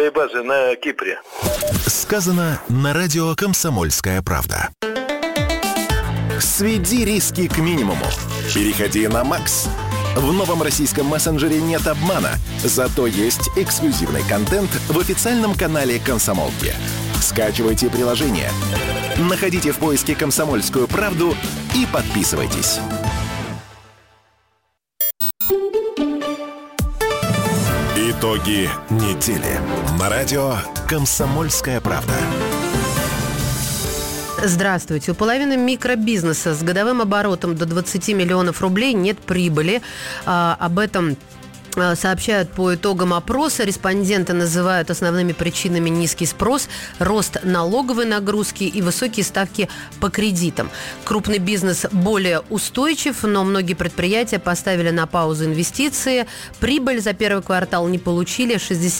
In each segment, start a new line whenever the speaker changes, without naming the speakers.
нефтяной базы на Кипре.
Сказано на радио «Комсомольская правда». Сведи риски к минимуму. Переходи на Макс. В новом российском мессенджере нет обмана, зато есть эксклюзивный контент в официальном канале «Комсомолки». Скачивайте приложение, находите в поиске «Комсомольскую правду» и подписывайтесь. Итоги недели на радио «Комсомольская правда».
Здравствуйте. У половины микробизнеса с годовым оборотом до 20 миллионов рублей нет прибыли. Об этом сообщают по итогам опроса. Респонденты называют основными причинами низкий спрос, рост налоговой нагрузки и высокие ставки по кредитам. Крупный бизнес более устойчив, но многие предприятия поставили на паузу инвестиции. Прибыль за первый квартал не получили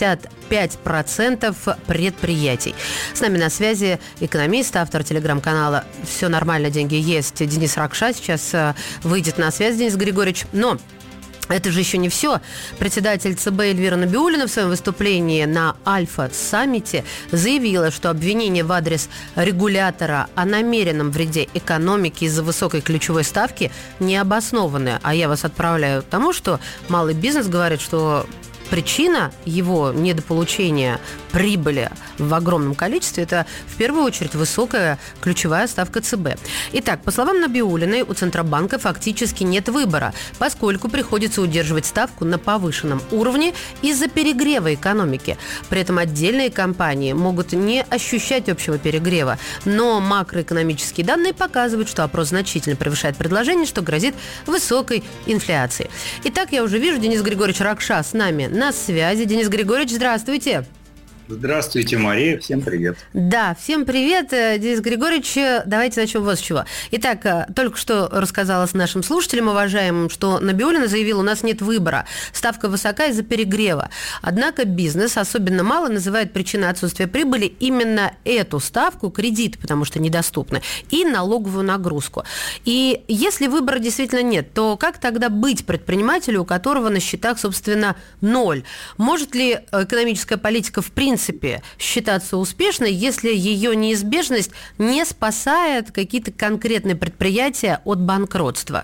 65% предприятий. С нами на связи экономист, автор телеграм-канала «Все нормально, деньги есть» Денис Ракша. Сейчас выйдет на связь Денис Григорьевич. Но это же еще не все. Председатель ЦБ Эльвира Набиуллина в своем выступлении на Альфа-саммите заявила, что обвинение в адрес регулятора о намеренном вреде экономике из-за высокой ключевой ставки не обоснованное. А я вас отправляю к тому, что малый бизнес говорит, что причина его недополучения прибыли в огромном количестве – это в первую очередь высокая ключевая ставка ЦБ. Итак, по словам Набиуллиной, у Центробанка фактически нет выбора, поскольку приходится удерживать ставку на повышенном уровне из-за перегрева экономики. При этом отдельные компании могут не ощущать общего перегрева, но макроэкономические данные показывают, что опрос значительно превышает предложение, что грозит высокой инфляцией. Итак, я уже вижу, Денис Григорьевич Ракша с нами на связи. Денис Григорьевич, здравствуйте.
Здравствуйте, Мария. Всем привет.
Да, всем привет. Денис Григорьевич, давайте начнем вот с чего. Итак, только что рассказала с нашим слушателям, уважаемым, что Набиуллина заявила, у нас нет выбора. Ставка высока из-за перегрева. Однако бизнес, особенно мало, называет причиной отсутствия прибыли именно эту ставку, кредит, потому что недоступны, и налоговую нагрузку. И если выбора действительно нет, то как тогда быть предпринимателю, у которого на счетах, собственно, ноль? Может ли экономическая политика в принципе считаться успешной, если ее неизбежность не спасает какие-то конкретные предприятия от банкротства?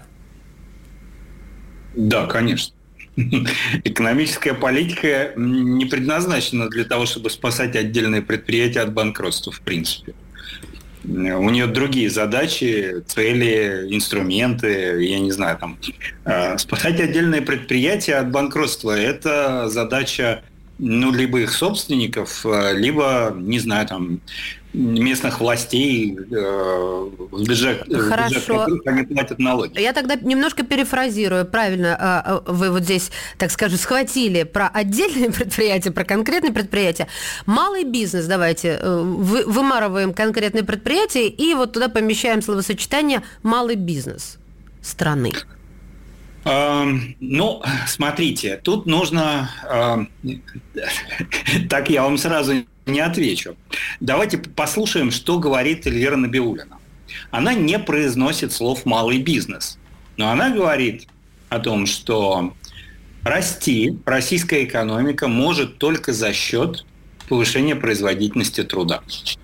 Да, конечно. Экономическая политика не предназначена для того, чтобы спасать отдельные предприятия от банкротства, в принципе. У нее другие задачи, цели, инструменты, я не знаю, там. Спасать отдельные предприятия от банкротства – это задача либо их собственников, либо, не знаю, там, местных властей, в бюджет которых они платят налоги.
Я тогда немножко перефразирую. Правильно, вы вот здесь, так скажем, схватили про отдельные предприятия, про конкретные предприятия. Малый бизнес, давайте, вымарываем конкретные предприятия и вот туда помещаем словосочетание «малый бизнес» страны.
Ну, смотрите, тут нужно... Так я вам сразу не отвечу. Давайте послушаем, что говорит Эльвира Набиуллина. Она не произносит слов «малый бизнес», но она говорит о том, что расти российская экономика может только за счет повышения производительности труда.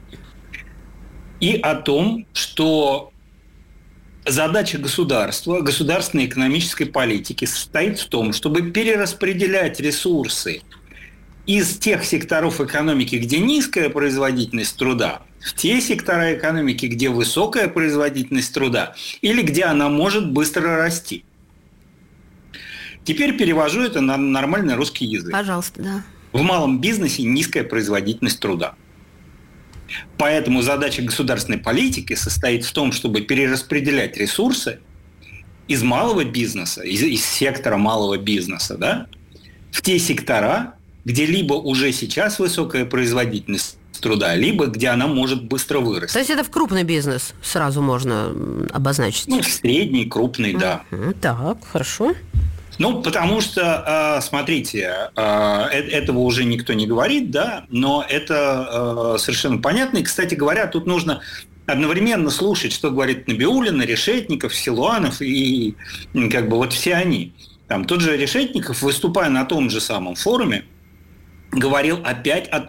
И о том, что задача государства, государственной экономической политики состоит в том, чтобы перераспределять ресурсы из тех секторов экономики, где низкая производительность труда, в те сектора экономики, где высокая производительность труда или где она может быстро расти. Теперь перевожу это на нормальный русский язык.
Пожалуйста, да.
В малом бизнесе низкая производительность труда. Поэтому задача государственной политики состоит в том, чтобы перераспределять ресурсы из малого бизнеса, из сектора малого бизнеса, да, в те сектора, где либо уже сейчас высокая производительность труда, либо где она может быстро вырасти.
То есть это в крупный бизнес сразу можно обозначить?
Ну, в средний, крупный, да.
Так, хорошо.
Ну, потому что, смотрите, этого уже никто не говорит, да, но это совершенно понятно. И, кстати говоря, тут нужно одновременно слушать, что говорит Набиуллина, Решетников, Силуанов и как бы вот все они. Там тот же Решетников, выступая на том же самом форуме, говорил опять о